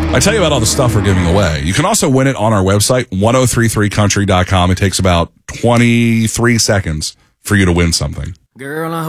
I tell you about all the stuff we're giving away. You can also win it on our website, 1033country.com. It takes about 23 seconds for you to win something. Girl,